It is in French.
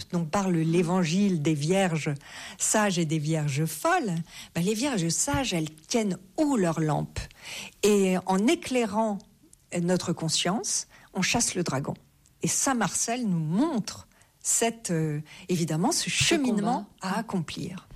dont parle l'évangile des vierges sages et des vierges folles, les vierges sages, elles tiennent haut leur lampe. Et en éclairant notre conscience, on chasse le dragon. Et Saint Marcel nous montre évidemment ce cheminement à accomplir.